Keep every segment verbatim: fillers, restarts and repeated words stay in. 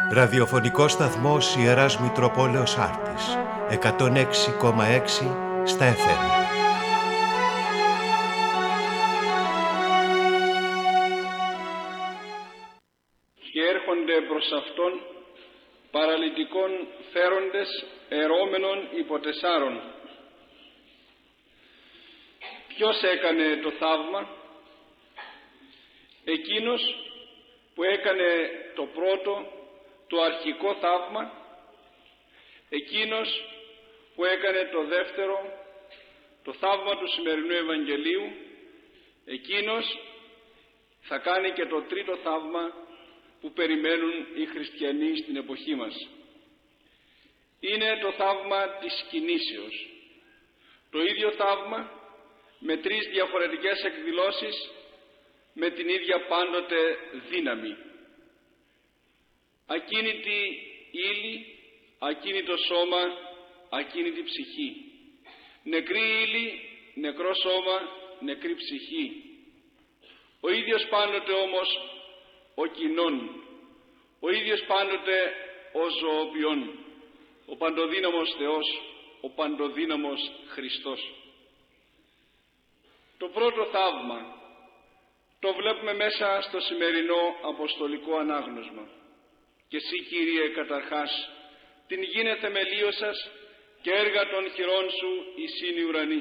Ραδιοφωνικός σταθμός Ιεράς Μητροπόλεως Άρτης, εκατόν έξι κόμμα έξι στα εφ εμ. Και έρχονται προς Αυτόν παραλυτικών φέροντες ερώμενων υποτεσσάρων. Ποιος έκανε το θαύμα? Εκείνος που έκανε το πρώτο, το αρχικό θαύμα, εκείνος που έκανε το δεύτερο, το θαύμα του σημερινού Ευαγγελίου, εκείνος θα κάνει και το τρίτο θαύμα που περιμένουν οι χριστιανοί στην εποχή μας. Είναι το θαύμα της κινήσεως. Το ίδιο θαύμα με τρεις διαφορετικές εκδηλώσεις, με την ίδια πάντοτε δύναμη. Ακίνητη ύλη, ακίνητο σώμα, ακίνητη ψυχή. Νεκρή ύλη, νεκρό σώμα, νεκρή ψυχή. Ο ίδιος πάντοτε όμως ο κοινών, ο ίδιος πάντοτε ο ζωοποιών, ο παντοδύναμος Θεός, ο παντοδύναμος Χριστός. Το πρώτο θαύμα το βλέπουμε μέσα στο σημερινό αποστολικό ανάγνωσμα. Και εσύ, Κύριε, καταρχάς την γίνε θεμελίος σας και έργα των χειρών σου εισήν οι ουρανοί.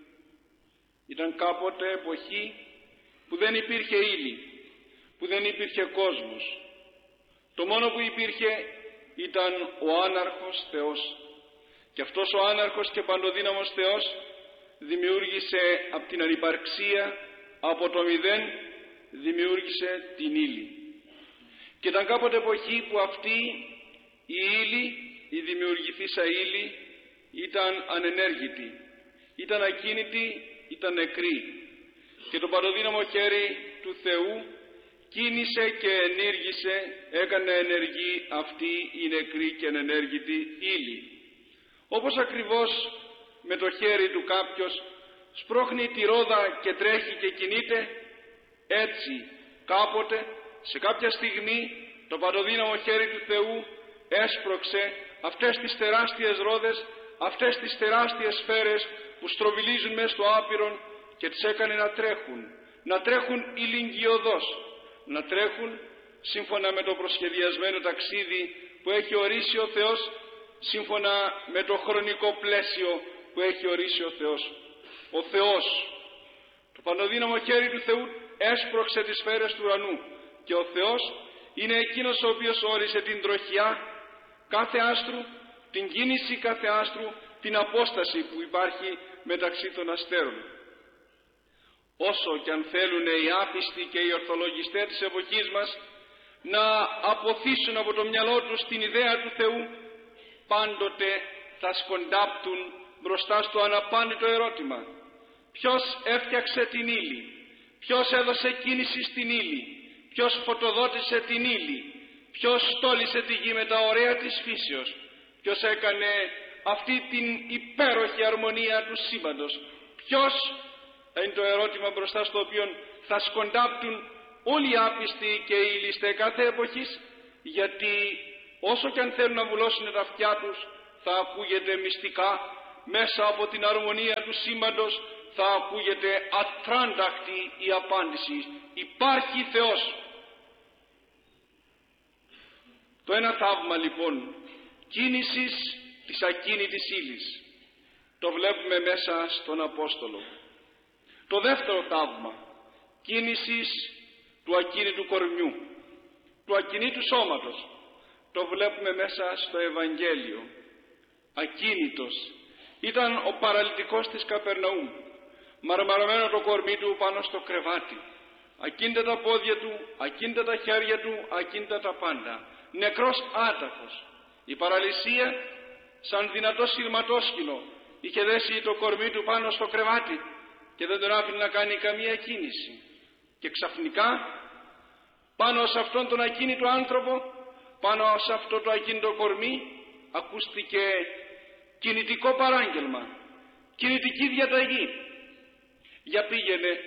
Ήταν κάποτε εποχή που δεν υπήρχε ύλη, που δεν υπήρχε κόσμος. Το μόνο που υπήρχε ήταν ο άναρχος Θεός. Και αυτός ο άναρχος και παντοδύναμος Θεός δημιούργησε από την ανυπαρξία, από το μηδέν, δημιούργησε την ύλη. Και ήταν κάποτε εποχή που αυτή η ύλη, η δημιουργηθήσα ύλη, ήταν ανενέργητη, ήταν ακίνητη, ήταν νεκρή. Και το παντοδύναμο χέρι του Θεού κίνησε και ενήργησε, έκανε ενεργή αυτή η νεκρή και ανενέργητη ύλη. Όπως ακριβώς με το χέρι του κάποιος σπρώχνει τη ρόδα και τρέχει και κινείται, έτσι κάποτε σε κάποια στιγμή το παντοδύναμο χέρι του Θεού έσπρωξε αυτές τις τεράστιες ρόδες, αυτές τις τεράστιες σφαίρες που στροβιλίζουν μέσα στο άπειρον και τις έκανε να τρέχουν, να τρέχουν ηλικιωδώς, να τρέχουν σύμφωνα με το προσχεδιασμένο ταξίδι που έχει ορίσει ο Θεός, σύμφωνα με το χρονικό πλαίσιο που έχει ορίσει ο Θεός. Ο Θεός, το παντοδύναμο χέρι του Θεού έσπρωξε τις σφαίρες του ουρανού και ο Θεός είναι εκείνος ο οποίος όρισε την τροχιά κάθε άστρου, την κίνηση κάθε άστρου, την απόσταση που υπάρχει μεταξύ των αστέρων. Όσο και αν θέλουν οι άπιστοι και οι ορθολογιστές της εποχής μας να αποθήσουν από το μυαλό τους την ιδέα του Θεού, πάντοτε θα σκοντάπτουν μπροστά στο αναπάντητο ερώτημα: ποιος έφτιαξε την ύλη, ποιος έδωσε κίνηση στην ύλη, ποιος φωτοδότησε την ύλη, ποιος στόλισε τη γη με τα ωραία της φύσεως, ποιος έκανε αυτή την υπέροχη αρμονία του σύμπαντος, ποιος? Είναι το ερώτημα μπροστά στο οποίο θα σκοντάπτουν όλοι οι άπιστοι και οι ληστές κάθε εποχής, γιατί όσο και αν θέλουν να βουλώσουν τα αυτιά τους, θα ακούγεται μυστικά μέσα από την αρμονία του σύμπαντος, θα ακούγεται ατράνταχτη η απάντηση: υπάρχει Θεός. Το ένα θαύμα λοιπόν κίνησης της ακίνητης ύλης το βλέπουμε μέσα στον Απόστολο. Το δεύτερο θαύμα κίνησης του ακίνητου κορμιού, του ακίνητου σώματος, το βλέπουμε μέσα στο Ευαγγέλιο. Ακίνητος ήταν ο παραλυτικός της Καπερναούμ, μαρμαρωμένο το κορμί του πάνω στο κρεβάτι, ακίνητα τα πόδια του, ακίνητα τα χέρια του, ακίνητα τα πάντα, νεκρός άταφος. Η παραλυσία σαν δυνατό σειρματόσκηνο είχε δέσει το κορμί του πάνω στο κρεβάτι και δεν τον άφηνε να κάνει καμία κίνηση. Και ξαφνικά πάνω σε αυτόν τον ακίνητο άνθρωπο, πάνω σε αυτό το ακίνητο κορμί, ακούστηκε κινητικό παράγγελμα, κινητική διαταγή: για πήγαινε,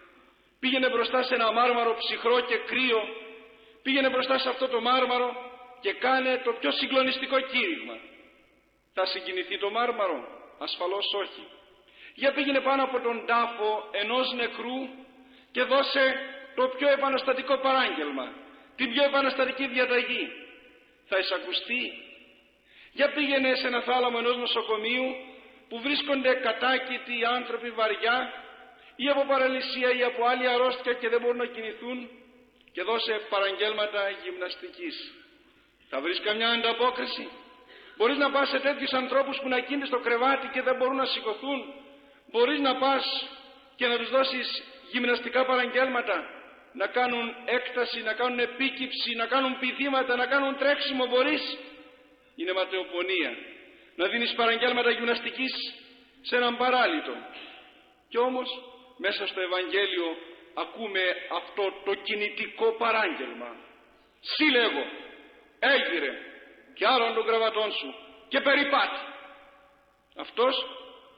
πήγαινε μπροστά σε ένα μάρμαρο ψυχρό και κρύο, πήγαινε μπροστά σε αυτό το μάρμαρο και κάνε το πιο συγκλονιστικό κήρυγμα. Θα συγκινηθεί το Μάρμαρο? Ασφαλώς όχι. Για πήγαινε πάνω από τον τάφο ενός νεκρού και δώσε το πιο επαναστατικό παράγγελμα, την πιο επαναστατική διαταγή. Θα εισακουστεί? Για πήγαινε σε ένα θάλαμο ενός νοσοκομείου που βρίσκονται κατάκητοι άνθρωποι βαριά ή από παραλυσία ή από άλλη αρρώστια και δεν μπορούν να κινηθούν, και δώσε παραγγέλματα γυμναστικής. Θα βρεις καμιά ανταπόκριση? Μπορείς να πας σε τέτοιους ανθρώπους που να κινούνται στο κρεβάτι και δεν μπορούν να σηκωθούν? Μπορείς να πας και να τους δώσεις γυμναστικά παραγγέλματα, να κάνουν έκταση, να κάνουν επίκυψη, να κάνουν πηδήματα, να κάνουν τρέξιμο? Μπορείς? Είναι ματαιοπονία να δίνεις παραγγέλματα γυμναστικής σε έναν παράλυτο. Κι όμως μέσα στο Ευαγγέλιο ακούμε αυτό το κινητικό παράγγελμα. Συλλέγω, έγειρε και άλλον των κρεβατών σου και περιπάτη. Αυτός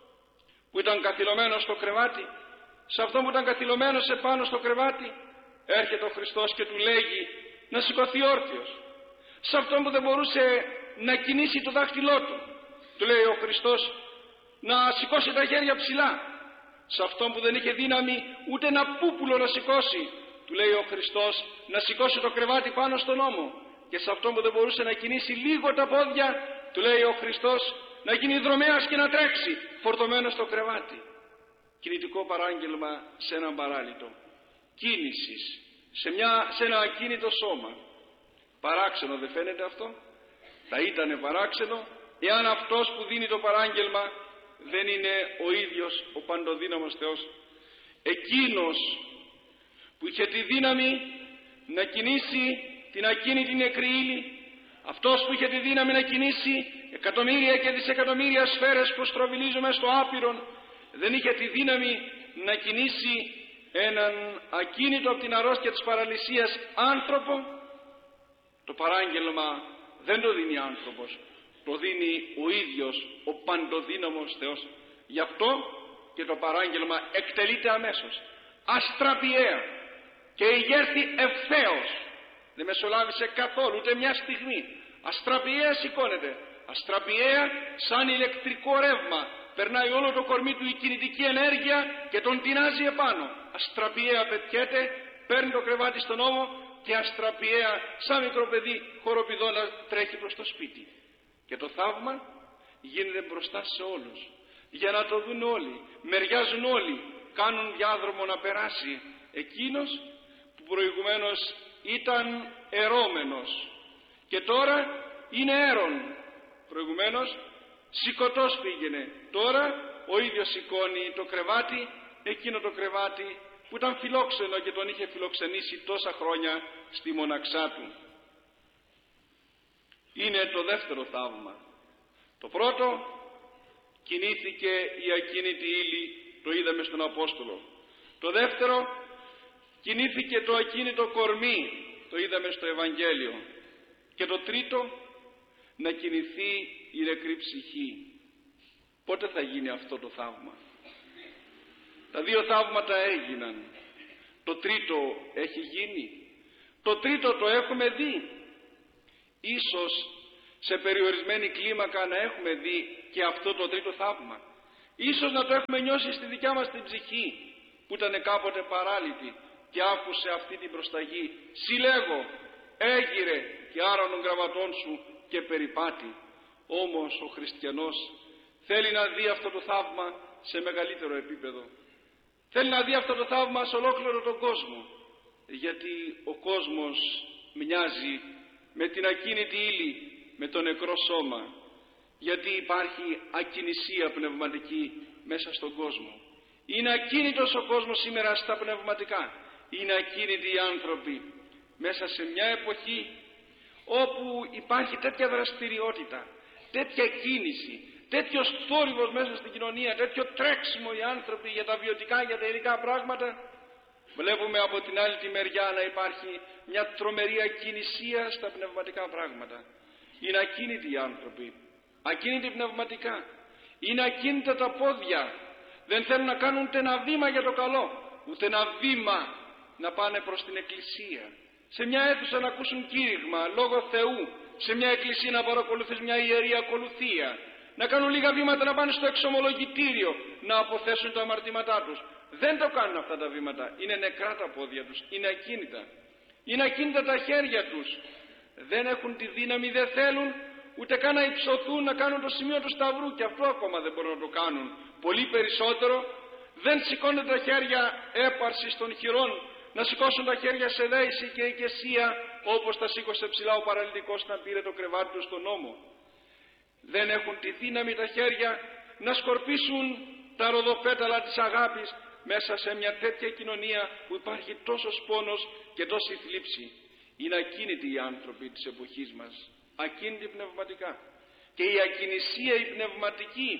που ήταν καθυλωμένος στο κρεβάτι, σε αυτόν που ήταν καθυλωμένος επάνω στο κρεβάτι, έρχεται ο Χριστός και του λέγει να σηκωθεί όρθιος. Σε αυτόν που δεν μπορούσε να κινήσει το δάχτυλό του, του λέει ο Χριστός να σηκώσει τα χέρια ψηλά. Σε αυτόν που δεν είχε δύναμη ούτε ένα πούπουλο να σηκώσει, του λέει ο Χριστός να σηκώσει το κρεβάτι πάνω στον ώμο. Και σε αυτόν που δεν μπορούσε να κινήσει λίγο τα πόδια, του λέει ο Χριστός να γίνει δρομέας και να τρέξει φορτωμένο στο κρεβάτι. Κινητικό παράγγελμα σε έναν παράλυτο, κίνησης σε, μια, σε ένα ακίνητο σώμα. Παράξενο δεν φαίνεται αυτό? Θα ήτανε παράξενο εάν αυτός που δίνει το παράγγελμα δεν είναι ο ίδιος ο παντοδύναμος Θεός. Εκείνος που είχε τη δύναμη να κινήσει την ακίνητη νεκρή ύλη, αυτός που είχε τη δύναμη να κινήσει εκατομμύρια και δισεκατομμύρια σφαίρες που στροβιλίζουμε στο άπειρον, δεν είχε τη δύναμη να κινήσει έναν ακίνητο από την αρρώστια της παραλυσίας άνθρωπο? Το παράγγελμα δεν το δίνει άνθρωπος, το δίνει ο ίδιος ο παντοδύναμος Θεός. Γι' αυτό και το παράγγελμα εκτελείται αμέσως, αστραπιαία, και ηγέρθη ευθέως. Δεν μεσολάβησε καθόλου ούτε μια στιγμή. Αστραπιαία σηκώνεται, αστραπιαία σαν ηλεκτρικό ρεύμα περνάει όλο το κορμί του η κινητική ενέργεια και τον τεινάζει επάνω. Αστραπιαία πετιέται, παίρνει το κρεβάτι στον ώμο και αστραπιαία σαν μικρό παιδί χοροπηδώνα τρέχει προς το σπίτι. Και το θαύμα γίνεται μπροστά σε όλους, για να το δουν όλοι, μεριάζουν όλοι, κάνουν διάδρομο να περάσει εκείνος που προηγουμένως ήταν ερώμενος και τώρα είναι έρων. Προηγουμένως σηκωτός πήγαινε, τώρα ο ίδιος σηκώνει το κρεβάτι, εκείνο το κρεβάτι που ήταν φιλόξενο και τον είχε φιλοξενήσει τόσα χρόνια στη μοναξά του. Είναι το δεύτερο θαύμα. Το πρώτο, κινήθηκε η ακίνητη ύλη, το είδαμε στον Απόστολο. Το δεύτερο, κινήθηκε το ακίνητο κορμί, το είδαμε στο Ευαγγέλιο. Και το τρίτο, να κινηθεί η νεκρή ψυχή. Πότε θα γίνει αυτό το θαύμα? Τα δύο θαύματα έγιναν. Το τρίτο έχει γίνει. Το τρίτο το έχουμε δει. Ίσως σε περιορισμένη κλίμακα να έχουμε δει και αυτό το τρίτο θαύμα. Ίσως να το έχουμε νιώσει στη δικιά μας την ψυχή που ήταν κάποτε παράλυτη και άκουσε αυτή την προσταγή. Συλλέγω, έγειρε και άραν των γραμματών σου και περιπάτη. Όμως ο χριστιανός θέλει να δει αυτό το θαύμα σε μεγαλύτερο επίπεδο. Θέλει να δει αυτό το θαύμα σε ολόκληρο τον κόσμο. Γιατί ο κόσμος μοιάζει με την ακίνητη ύλη, με το νεκρό σώμα. Γιατί υπάρχει ακινησία πνευματική μέσα στον κόσμο. Είναι ακίνητος ο κόσμος σήμερα στα πνευματικά. Είναι ακίνητοι οι άνθρωποι μέσα σε μια εποχή όπου υπάρχει τέτοια δραστηριότητα, τέτοια κίνηση, τέτοιος θόρυβος μέσα στην κοινωνία, τέτοιο τρέξιμο οι άνθρωποι για τα βιωτικά, για τα ειδικά πράγματα. Βλέπουμε από την άλλη τη μεριά να υπάρχει μια τρομερή ακινησία στα πνευματικά πράγματα. Είναι ακίνητοι οι άνθρωποι, ακίνητοι πνευματικά. Είναι ακίνητα τα πόδια, δεν θέλουν να κάνουν ούτε ένα βήμα για το καλό, ούτε ένα βήμα να πάνε προς την εκκλησία. σε μια αίθουσα να ακούσουν κήρυγμα, λόγο Θεού, σε μια εκκλησία να παρακολουθήσουν μια ιερή ακολουθία, να κάνουν λίγα βήματα να πάνε στο εξομολογητήριο, να αποθέσουν τα αμαρτήματά τους. Δεν το κάνουν αυτά τα βήματα. Είναι νεκρά τα πόδια τους, είναι ακίνητα. Είναι ακίνητα τα χέρια τους. Δεν έχουν τη δύναμη, δεν θέλουν ούτε καν να υψωθούν, να κάνουν το σημείο του σταυρού, και αυτό ακόμα δεν μπορούν να το κάνουν. Πολύ περισσότερο δεν σηκώνουν τα χέρια έπαρσης των χειρών, να σηκώσουν τα χέρια σε δέηση και οικεσία, όπως τα σήκωσε ψηλά ο παραλυτικός να πήρε το κρεβάτι του στον ώμο. Δεν έχουν τη δύναμη τα χέρια να σκορπίσουν τα ροδοπέταλα της αγάπης μέσα σε μια τέτοια κοινωνία που υπάρχει τόσος πόνος και τόση θλίψη. Είναι ακίνητοι οι άνθρωποι της εποχής μας, ακίνητοι πνευματικά, και η ακινησία η πνευματική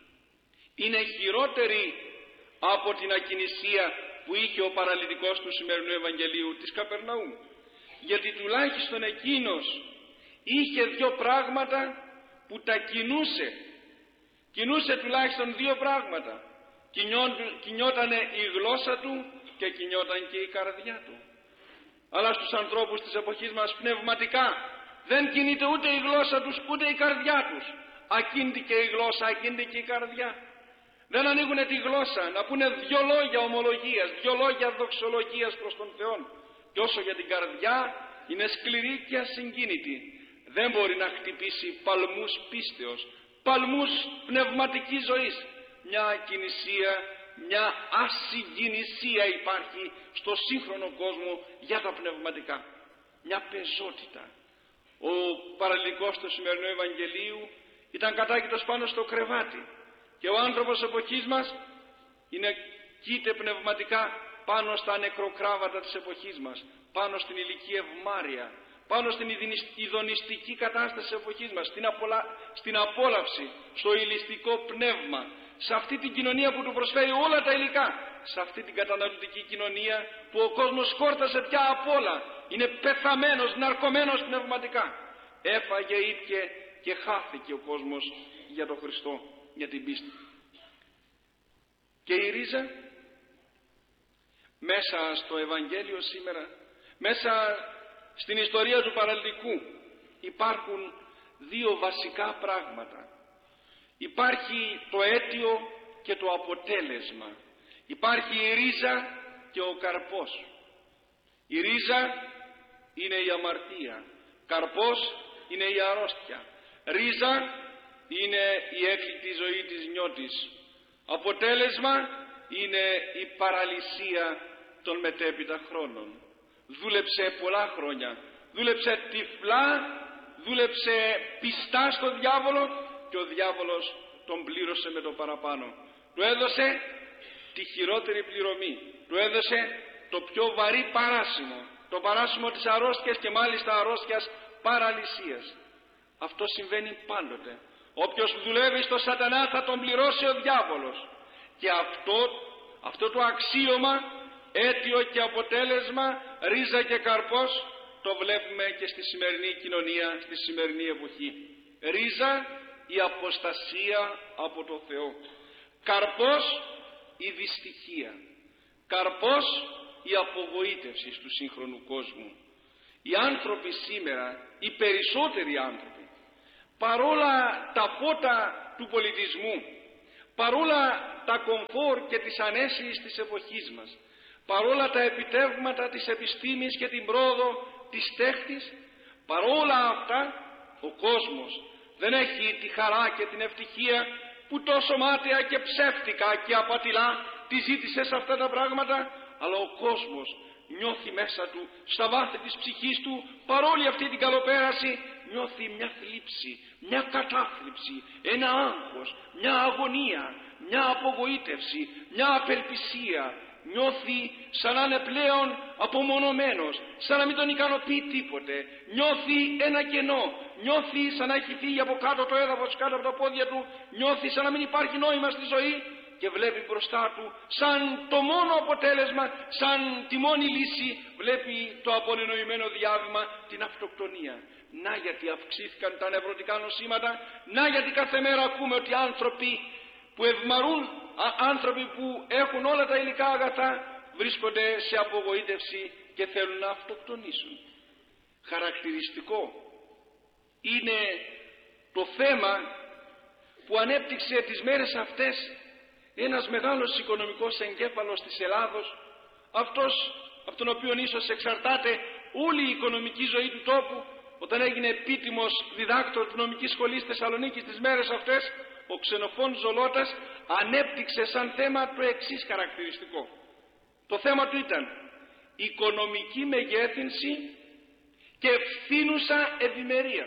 είναι χειρότερη από την ακινησία που είχε ο παραλυτικός του σημερινού Ευαγγελίου της Καπερναούμ, γιατί τουλάχιστον εκείνος είχε δύο πράγματα που τα κινούσε. Κινούσε τουλάχιστον δύο πράγματα. Κινιότανε η γλώσσα του και κινιόταν και η καρδιά του. Αλλά στους ανθρώπους της εποχής μας πνευματικά δεν κινείται ούτε η γλώσσα τους ούτε η καρδιά τους. Ακίνητη και η γλώσσα, ακίνητη και η καρδιά. Δεν ανοίγουν τη γλώσσα να πούνε δυο λόγια ομολογίας, δυο λόγια δοξολογίας προς τον Θεό. Και όσο για την καρδιά είναι σκληρή και ασυγκίνητη. Δεν μπορεί να χτυπήσει παλμούς πίστεως, παλμούς πνευματικής ζωής. Μια ακινησία, μια ασυγκινησία υπάρχει στο σύγχρονο κόσμο για τα πνευματικά. Μια πεζότητα. Ο παραλυτικός του σημερινού Ευαγγελίου ήταν κατάκητος πάνω στο κρεβάτι, και ο άνθρωπος εποχής μας είναι κοίται πνευματικά πάνω στα νεκροκράβατα της εποχής μας, πάνω στην ηλική ευμάρεια, πάνω στην ειδονιστική κατάσταση της εποχής μας, στην, απολα... στην απόλαυση, στο ηλιστικό πνεύμα, σε αυτή την κοινωνία που του προσφέρει όλα τα υλικά, σε αυτή την καταναλωτική κοινωνία που ο κόσμος σκόρτασε πια απ' όλα, είναι πεθαμένος, ναρκωμένος πνευματικά. Έφαγε, ήπιε και χάθηκε ο κόσμος για τον Χριστό, για την πίστη. Και η ρίζα μέσα στο Ευαγγέλιο σήμερα, μέσα στην ιστορία του παραλυτικού, υπάρχουν δύο βασικά πράγματα. Υπάρχει το αίτιο και το αποτέλεσμα. Υπάρχει η ρίζα και ο καρπός. Η ρίζα είναι η αμαρτία, καρπός είναι η αρρώστια. Ρίζα είναι η έκπληκτη ζωή της νιώτης. Αποτέλεσμα είναι η παραλυσία των μετέπειτα χρόνων. Δούλεψε πολλά χρόνια, δούλεψε τυφλά, δούλεψε πιστά στο διάβολο, και ο διάβολος τον πλήρωσε με το παραπάνω. Του έδωσε τη χειρότερη πληρωμή, του έδωσε το πιο βαρύ παράσημο, το παράσημο της αρρώστιας, και μάλιστα αρρώστιας παραλυσίας. Αυτό συμβαίνει πάντοτε. Όποιος δουλεύει στο σατανά θα τον πληρώσει ο διάβολος, και αυτό, αυτό το αξίωμα, αίτιο και αποτέλεσμα, ρίζα και καρπός, το βλέπουμε και στη σημερινή κοινωνία, στη σημερινή εποχή. Ρίζα η αποστασία από το Θεό, καρπός η δυστυχία, καρπός η απογοήτευση του σύγχρονου κόσμου. Οι άνθρωποι σήμερα, οι περισσότεροι άνθρωποι, παρόλα τα πότα του πολιτισμού, παρόλα τα κομφόρ και τις ανέσιες της εποχής μας, παρόλα τα επιτεύγματα της επιστήμης και την πρόοδο της τέχνης, παρόλα αυτά ο κόσμος δεν έχει τη χαρά και την ευτυχία που τόσο μάταια και ψεύτικα και απατηλά τη ζήτησε σε αυτά τα πράγματα, αλλά ο κόσμος νιώθει μέσα του, στα βάθη της ψυχής του, παρόλη αυτή την καλοπέραση, νιώθει μια θλίψη, μια κατάθλιψη, ένα άγχος, μια αγωνία, μια απογοήτευση, μια απελπισία. Νιώθει σαν να είναι πλέον απομονωμένος, σαν να μην τον ικανοποιεί τίποτε. Νιώθει ένα κενό, νιώθει σαν να έχει φύγει από κάτω το έδαφος, κάτω από τα πόδια του, νιώθει σαν να μην υπάρχει νόημα στη ζωή, και βλέπει μπροστά του σαν το μόνο αποτέλεσμα, σαν τη μόνη λύση, βλέπει το απονενοημένο διάβημα, την αυτοκτονία. Να γιατί αυξήθηκαν τα νευρωτικά νοσήματα, να γιατί κάθε μέρα ακούμε ότι άνθρωποι που ευμαρούν, άνθρωποι που έχουν όλα τα υλικά αγαθά, βρίσκονται σε απογοήτευση και θέλουν να αυτοκτονήσουν. Χαρακτηριστικό είναι το θέμα που ανέπτυξε τις μέρες αυτές ένας μεγάλος οικονομικός εγκέφαλος της Ελλάδος, αυτός από τον οποίο ίσως εξαρτάται όλη η οικονομική ζωή του τόπου, όταν έγινε επίτιμος διδάκτορ της νομικής σχολής Θεσσαλονίκης τις μέρες αυτές, ο Ξενοφών Ζολώτας ανέπτυξε σαν θέμα το εξής χαρακτηριστικό. Το θέμα του ήταν οικονομική μεγέθυνση και ευθύνουσα ευημερία,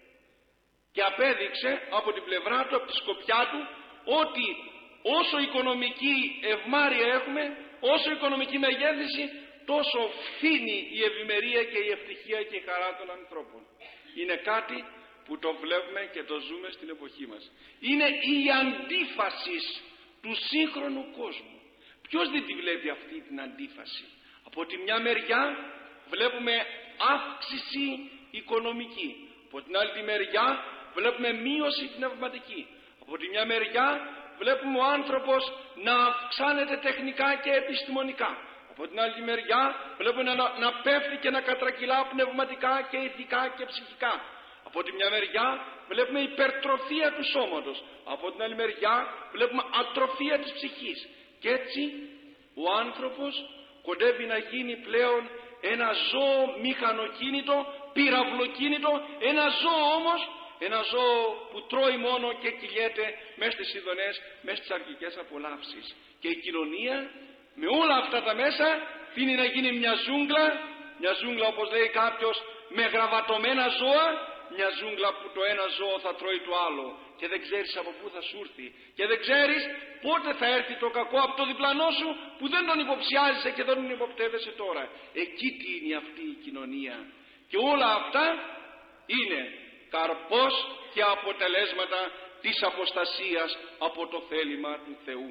και απέδειξε από την πλευρά του, από τη σκοπιά του, ότι όσο οικονομική ευμάρεια έχουμε, όσο οικονομική μεγέθυνση, τόσο φθήνει η ευημερία και η ευτυχία και η χαρά των ανθρώπων. Είναι κάτι που το βλέπουμε και το ζούμε στην εποχή μας. Είναι η αντίφαση του σύγχρονου κόσμου. Ποιος δεν τη βλέπει αυτή την αντίφαση? Από τη μια μεριά βλέπουμε αύξηση οικονομική, από την άλλη τη μεριά βλέπουμε μείωση πνευματική. Από τη μια μεριά βλέπουμε ο άνθρωπος να αυξάνεται τεχνικά και επιστημονικά. Από την άλλη μεριά βλέπουμε να, να πέφτει και να κατρακυλά πνευματικά και ηθικά και ψυχικά. Από τη μια μεριά βλέπουμε υπερτροφία του σώματος. Από την άλλη μεριά βλέπουμε ατροφία της ψυχής. Και έτσι ο άνθρωπος κοντεύει να γίνει πλέον ένα ζώο μηχανοκίνητο, πυραυλοκίνητο, ένα ζώο όμως, ένα ζώο που τρώει μόνο και κυλιέται μέσα στις ειδονές, μέσα στις αρχικές απολαύσεις. Και η κοινωνία με όλα αυτά τα μέσα θέλει να γίνει μια ζούγκλα, μια ζούγκλα όπως λέει κάποιος με γραβατωμένα ζώα, μια ζούγκλα που το ένα ζώο θα τρώει το άλλο και δεν ξέρεις από πού θα σου έρθει και δεν ξέρεις πότε θα έρθει το κακό από το διπλανό σου που δεν τον υποψιάζεσαι και δεν τον υποπτεύεσαι τώρα. Εκεί τι είναι αυτή η κοινωνία, και όλα αυτά είναι καρπός και αποτελέσματα της αποστασίας από το θέλημα του Θεού.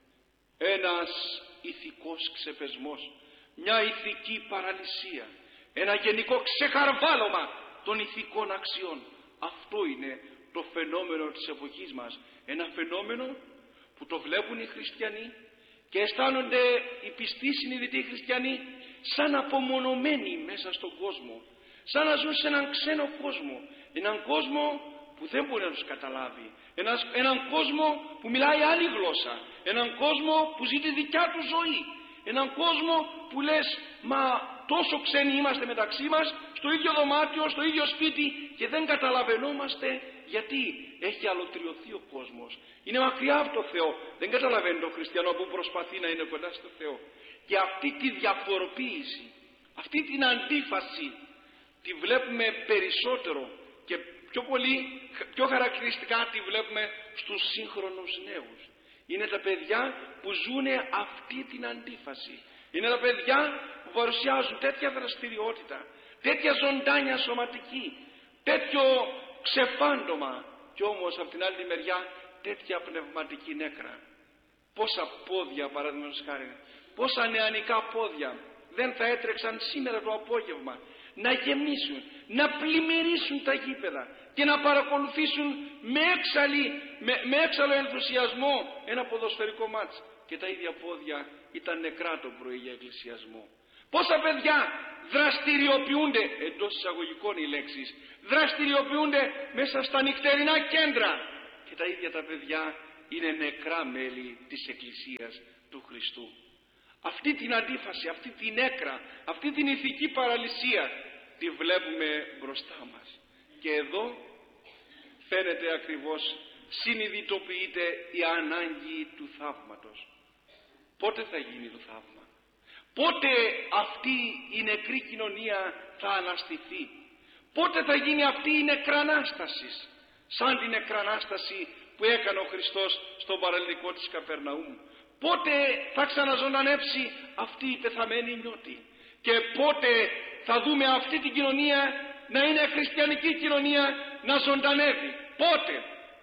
Ένας ηθικός ξεπεσμός, μια ηθική παραλυσία, ένα γενικό ξεχαρβάλωμα των ηθικών αξιών. Αυτό είναι το φαινόμενο της εποχής μας. Ένα φαινόμενο που το βλέπουν οι χριστιανοί και αισθάνονται οι πιστοί συνειδητοί χριστιανοί σαν απομονωμένοι μέσα στον κόσμο, σαν να ζουν σε έναν ξένο κόσμο, έναν κόσμο που δεν μπορεί να τους καταλάβει, ένας, έναν κόσμο που μιλάει άλλη γλώσσα, έναν κόσμο που ζει τη δικιά του ζωή, έναν κόσμο που λες μα τόσο ξένοι είμαστε μεταξύ μας, στο ίδιο δωμάτιο, στο ίδιο σπίτι, και δεν καταλαβαίνόμαστε γιατί έχει αλωτριωθεί ο κόσμος, είναι μακριά από το Θεό, δεν καταλαβαίνει τον χριστιανό που προσπαθεί να είναι κοντά στο Θεό. Και αυτή τη διαφοροποίηση, αυτή την αντίφαση τη βλέπουμε περισσότερο και πιο πολύ, πιο χαρακτηριστικά τη βλέπουμε στους σύγχρονους νέους. Είναι τα παιδιά που ζουν αυτή την αντίφαση. Είναι τα παιδιά που παρουσιάζουν τέτοια δραστηριότητα, τέτοια ζωντάνια σωματική, τέτοιο ξεφάντωμα, και όμως από την άλλη μεριά τέτοια πνευματική νέκρα. Πόσα πόδια, παραδείγματος χάρη, πόσα νεανικά πόδια δεν θα έτρεξαν σήμερα το απόγευμα να γεμίσουν, να πλημμυρίσουν τα γήπεδα και να παρακολουθήσουν με, έξαλλη, με, με έξαλλο ενθουσιασμό ένα ποδοσφαιρικό μάτς, και τα ίδια πόδια ήταν νεκρά το πρωί για εκκλησιασμό. Πόσα παιδιά δραστηριοποιούνται, εντός εισαγωγικών οι λέξεις, δραστηριοποιούνται μέσα στα νυχτερινά κέντρα, και τα ίδια τα παιδιά είναι νεκρά μέλη της Εκκλησίας του Χριστού. Αυτή την αντίφαση, αυτή την έκρα, αυτή την ηθική παραλυσία τη βλέπουμε μπροστά μας. Και εδώ φαίνεται ακριβώς, συνειδητοποιείται η ανάγκη του θαύματος. Πότε θα γίνει το θαύμα? Πότε αυτή η νεκρή κοινωνία θα αναστηθεί? Πότε θα γίνει αυτή η νεκρανάσταση, σαν την νεκρανάσταση που έκανε ο Χριστός στον παραλυτικό της Καπερναούμ? Πότε θα ξαναζωντανέψει αυτή η πεθαμένη νιώτη? Και πότε θα δούμε αυτή την κοινωνία να είναι χριστιανική κοινωνία, να ζωντανεύει? Πότε?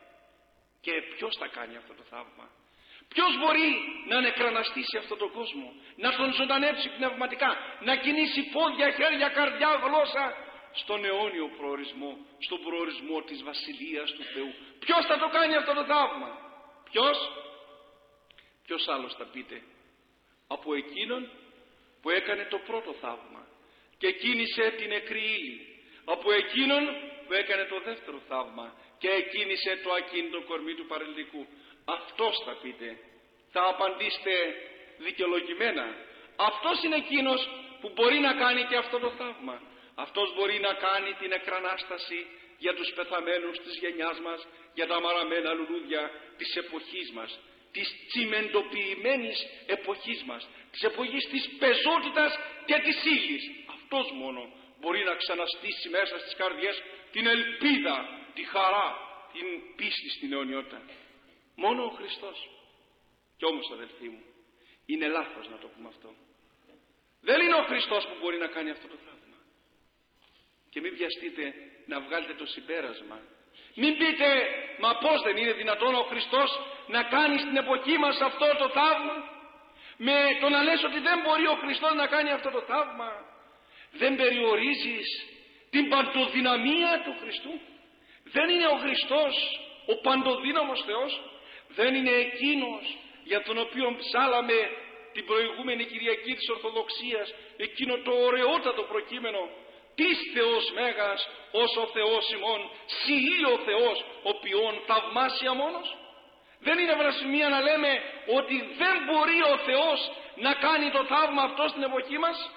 Και ποιος θα κάνει αυτό το θαύμα? Ποιος μπορεί να νεκραναστήσει αυτόν τον κόσμο, να τον ζωντανέψει πνευματικά, να κινήσει πόδια, χέρια, καρδιά, γλώσσα στον αιώνιο προορισμό, στον προορισμό της Βασιλείας του Θεού? Ποιος θα το κάνει αυτό το θαύμα? Ποιος? Ποιος άλλος θα πείτε από εκείνον που έκανε το πρώτο θαύμα και κίνησε την νεκρή ύλη, από εκείνον που έκανε το δεύτερο θαύμα και εκκίνησε το ακίνητο κορμί του παραλυτικού. Αυτός θα πείτε, θα απαντήσετε δικαιολογημένα. Αυτός είναι εκείνος που μπορεί να κάνει και αυτό το θαύμα. Αυτός μπορεί να κάνει την εκρανάσταση για τους πεθαμένους της γενιάς μας, για τα μαραμένα λουλούδια της εποχής μας, της τσιμεντοποιημένης εποχής μας, της εποχής της πεζότητας και της ύλης. Αυτός μόνο μπορεί να ξαναστήσει μέσα στις καρδιές την ελπίδα, τη χαρά, την πίστη στην αιωνιότητα. Μόνο ο Χριστός. Κι όμως, αδελφοί μου, είναι λάθος να το πούμε αυτό. Δεν είναι ο Χριστός που μπορεί να κάνει αυτό το θαύμα. Και μην βιαστείτε να βγάλετε το συμπέρασμα. Μην πείτε, μα πώς δεν είναι δυνατόν ο Χριστός να κάνει στην εποχή μας αυτό το θαύμα, με το να λες ότι δεν μπορεί ο Χριστός να κάνει αυτό το θαύμα. Δεν περιορίζεις την παντοδυναμία του Χριστού. Δεν είναι ο Χριστός ο παντοδύναμος Θεός. Δεν είναι εκείνος για τον οποίο ψάλαμε την προηγούμενη Κυριακή της Ορθοδοξίας, εκείνο το ωραιότατο προκείμενο, «Τις Θεός Μέγας, ως ο Θεός ημών, σιή ο Θεός, ο ποιόν θαυμάσια μόνος». Δεν είναι βλασφημία να λέμε ότι δεν μπορεί ο Θεός να κάνει το θαύμα αυτό στην εποχή μας?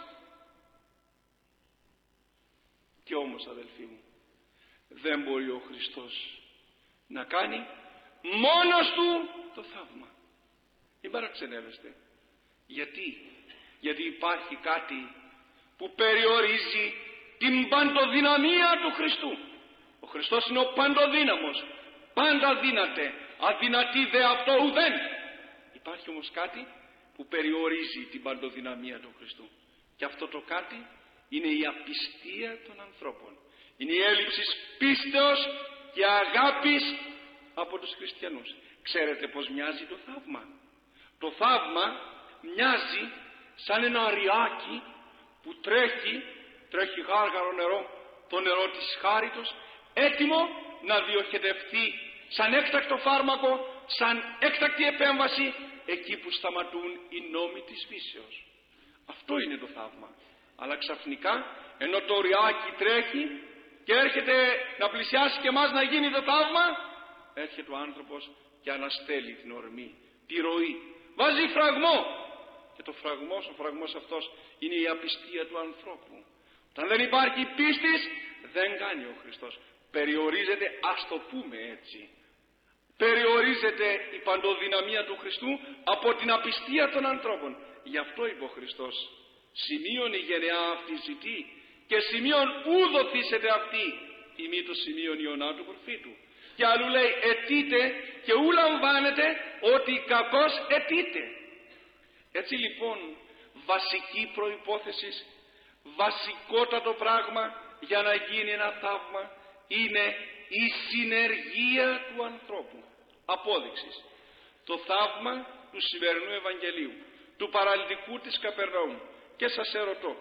Και όμως, αδελφοί μου, δεν μπορεί ο Χριστός να κάνει μόνος του το θαύμα. Μην παραξενεύεστε. Γιατί? Γιατί υπάρχει κάτι που περιορίζει την παντοδυναμία του Χριστού. Ο Χριστός είναι ο παντοδύναμος, πάντα δύναται, αδυνατή δε αυτό ουδέν. Υπάρχει όμως κάτι που περιορίζει την παντοδυναμία του Χριστού, και αυτό το κάτι είναι η απιστία των ανθρώπων. Είναι η έλλειψη πίστεως και αγάπης από τους χριστιανούς. Ξέρετε πως μοιάζει το θαύμα? Το θαύμα μοιάζει σαν ένα αριάκι που τρέχει, τρέχει γάργαρο νερό, το νερό της χάριτος, έτοιμο να διοχετευτεί σαν έκτακτο φάρμακο, σαν έκτακτη επέμβαση εκεί που σταματούν οι νόμοι της φύσεως. Αυτό είναι το θαύμα. Αλλά ξαφνικά, ενώ το ριάκι τρέχει και έρχεται να πλησιάσει και εμάς να γίνει το θαύμα, έρχεται ο άνθρωπος και αναστέλει την ορμή, τη ροή, βάζει φραγμό, και το φραγμός, ο φραγμός αυτός είναι η απιστία του ανθρώπου. Όταν δεν υπάρχει πίστης, δεν κάνει ο Χριστός. Περιορίζεται, ας το πούμε έτσι, περιορίζεται η παντοδυναμία του Χριστού από την απιστία των ανθρώπων. Γι' αυτό είπε ο Χριστός, σημείων η γενεά αυτή ζητεί και σημείων ου δοθήσεται αυτή, ημί το σημείων Ιωνά του προφήτου. Και αλλού λέει αιτείτε και ου λαμβάνετε, ότι κακώς αιτείτε. Έτσι λοιπόν, βασική προϋπόθεση, βασικότατο πράγμα για να γίνει ένα θαύμα είναι η συνεργία του ανθρώπου. Απόδειξης, το θαύμα του σημερινού Ευαγγελίου, του παραλυτικού της Καπερναούμ. Και σας ερωτώ,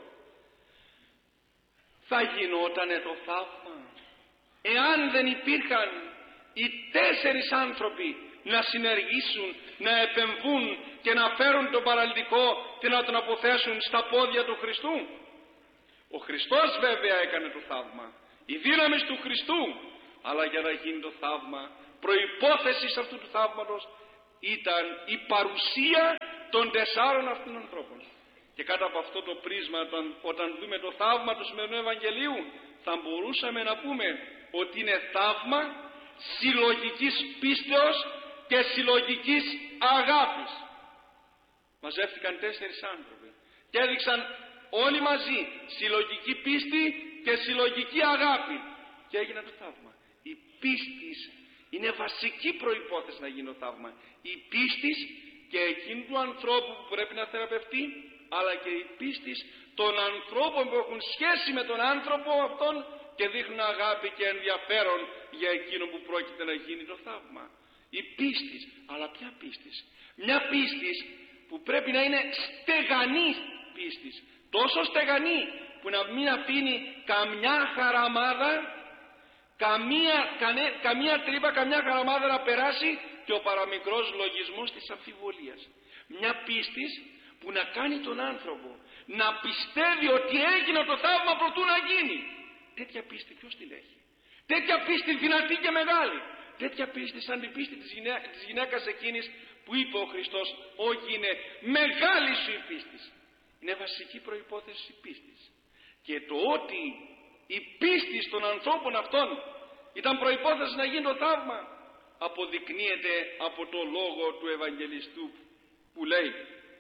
θα γινότανε το θαύμα εάν δεν υπήρχαν οι τέσσερις άνθρωποι να συνεργήσουν, να επεμβούν και να φέρουν τον παραλυτικό και να τον αποθέσουν στα πόδια του Χριστού? Ο Χριστός βέβαια έκανε το θαύμα, η δύναμη του Χριστού, αλλά για να γίνει το θαύμα, προϋπόθεση αυτού του θαύματος ήταν η παρουσία των τεσσάρων αυτών ανθρώπων. Και κάτω από αυτό το πρίσμα, όταν, όταν δούμε το θαύμα του σημερινού Ευαγγελίου, θα μπορούσαμε να πούμε ότι είναι θαύμα συλλογικής πίστεως και συλλογικής αγάπης. Μαζεύτηκαν τέσσερις άνθρωποι και έδειξαν όλοι μαζί συλλογική πίστη και συλλογική αγάπη και έγινε το θαύμα. Η πίστη είναι βασική προϋπόθεση να γίνει το θαύμα. Η πίστη και εκείνου του ανθρώπου που πρέπει να θεραπευτεί, αλλά και η πίστη των ανθρώπων που έχουν σχέση με τον άνθρωπο αυτόν και δείχνουν αγάπη και ενδιαφέρον για εκείνο που πρόκειται να γίνει το θαύμα. Η πίστη, αλλά ποια πίστη? Μια πίστη που πρέπει να είναι στεγανή πίστη, τόσο στεγανή που να μην αφήνει καμιά χαραμάδα, καμία, κανέ, καμία τρύπα, καμιά χαραμάδα να περάσει και ο παραμικρός λογισμός της αμφιβολίας. Μια πίστη που να κάνει τον άνθρωπο να πιστεύει ότι έγινε το θαύμα προτού να γίνει. Τέτοια πίστη ποιος την έχει? Τέτοια πίστη δυνατή και μεγάλη. Τέτοια πίστη σαν την πίστη της, γυναί... της γυναίκας εκείνης που είπε ο Χριστός, όχι είναι μεγάλη σου η πίστη. Είναι βασική προϋπόθεση η πίστης. Και το ότι η πίστη των ανθρώπων αυτών ήταν προϋπόθεση να γίνει το θαύμα, αποδεικνύεται από το λόγο του Ευαγγελιστού που λέει: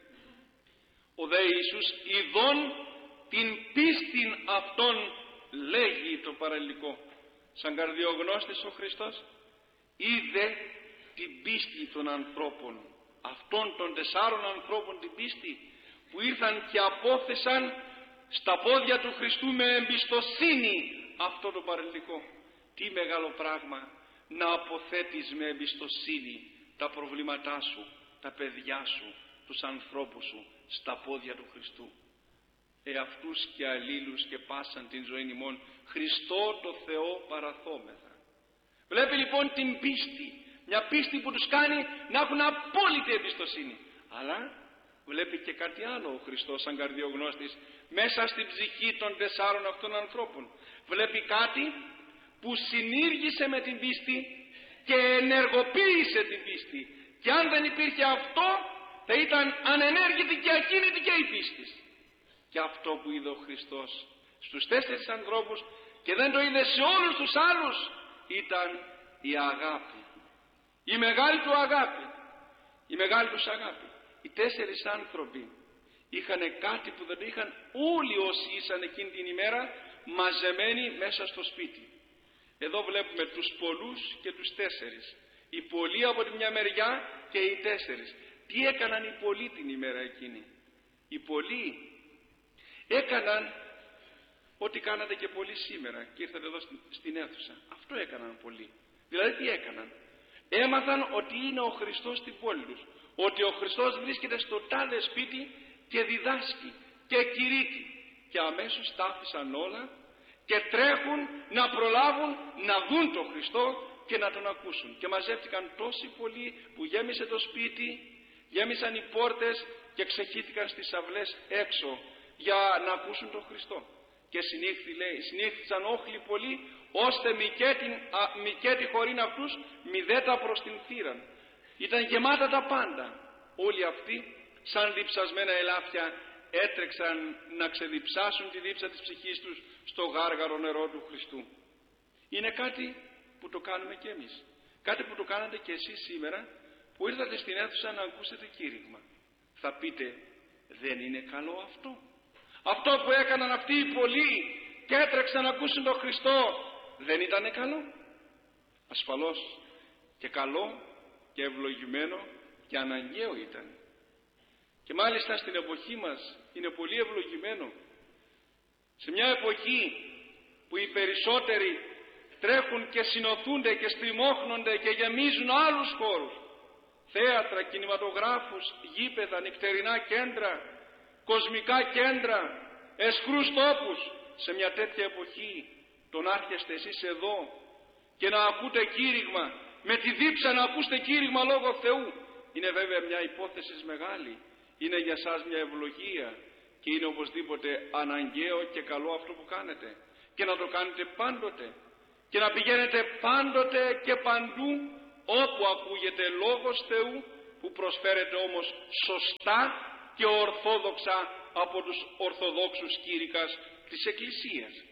ο δε Ιησούς ειδών την πίστην αυτών, λέγει το παραλληλικό. Σαν καρδιογνώστης ο Χριστός είδε την πίστη των ανθρώπων, αυτών των τεσσάρων ανθρώπων την πίστη που ήρθαν και απόθεσαν στα πόδια του Χριστού με εμπιστοσύνη αυτό το παραλληλικό. Τι μεγάλο πράγμα να αποθέτεις με εμπιστοσύνη τα προβλήματά σου, τα παιδιά σου, τους ανθρώπους σου στα πόδια του Χριστού. Εαυτούς και αλλήλους και πάσαν την ζωή ημών Χριστό το Θεό παραθόμεθα. Βλέπει λοιπόν την πίστη, μια πίστη που τους κάνει να έχουν απόλυτη εμπιστοσύνη. Αλλά βλέπει και κάτι άλλο ο Χριστός σαν καρδιογνώστης μέσα στην ψυχή των τεσσάρων αυτών ανθρώπων. Βλέπει κάτι που συνήργησε με την πίστη και ενεργοποίησε την πίστη. Και αν δεν υπήρχε αυτό, θα ήταν ανενέργητη και ακίνητη και η πίστη. Και αυτό που είδε ο Χριστός στους τέσσερις ανθρώπους και δεν το είδε σε όλους τους άλλους ήταν η αγάπη. Η μεγάλη του αγάπη. Η μεγάλη τους αγάπη. Οι τέσσερις άνθρωποι είχαν κάτι που δεν είχαν όλοι όσοι ήσαν εκείνη την ημέρα μαζεμένοι μέσα στο σπίτι. Εδώ βλέπουμε τους πολλούς και τους τέσσερις. Οι πολλοί από τη μια μεριά και οι τέσσερις. Τι έκαναν οι πολλοί την ημέρα εκείνη? Οι πολλοί έκαναν ό,τι κάνατε και πολλοί σήμερα και ήρθατε εδώ στην αίθουσα. Αυτό έκαναν πολλοί. Δηλαδή τι έκαναν? Έμαθαν ότι είναι ο Χριστός στην πόλη τους, ότι ο Χριστός βρίσκεται στο τάδε σπίτι και διδάσκει και κηρύττει, και αμέσως τα άφησαν όλα και τρέχουν να προλάβουν να δουν τον Χριστό και να τον ακούσουν. Και μαζεύτηκαν τόσοι πολλοί που γέμισε το σπίτι, γέμισαν οι πόρτες και ξεχύθηκαν στις αυλές έξω για να ακούσουν τον Χριστό. Και συνήχθη, λέει, συνήχθησαν όχλοι πολλοί, ώστε μικέτη χωρήν αυτούς μηδέτα προς την θύραν. Ήταν γεμάτα τα πάντα. Όλοι αυτοί σαν διψασμένα ελάφια έτρεξαν να ξεδιψάσουν τη δίψα της ψυχής τους στο γάργαρο νερό του Χριστού. Είναι κάτι που το κάνουμε και εμείς. Κάτι που το κάνατε και εσείς σήμερα που ήρθατε στην αίθουσα να ακούσετε κήρυγμα. Θα πείτε, δεν είναι καλό αυτό? Αυτό που έκαναν αυτοί οι πολλοί και έτρεξαν να ακούσουν τον Χριστό, δεν ήτανε καλό? Ασφαλώς και καλό και ευλογημένο και αναγκαίο ήταν. Και μάλιστα στην εποχή μας είναι πολύ ευλογημένο. Σε μια εποχή που οι περισσότεροι τρέχουν και συνοθούνται και στριμώχνονται και γεμίζουν άλλους χώρους, θέατρα, κινηματογράφους, γήπεδα, νυχτερινά κέντρα, κοσμικά κέντρα, εσχρούς τόπους, σε μια τέτοια εποχή τον να έρχεστε εσείς εδώ και να ακούτε κήρυγμα, με τη δίψα να ακούσετε κήρυγμα λόγω Θεού, είναι βέβαια μια υπόθεση μεγάλη, είναι για σας μια ευλογία και είναι οπωσδήποτε αναγκαίο και καλό αυτό που κάνετε, και να το κάνετε πάντοτε και να πηγαίνετε πάντοτε και παντού όπου ακούγεται λόγος Θεού, που προσφέρεται όμως σωστά και ορθόδοξα από τους ορθοδόξους κήρυκας της Εκκλησίας.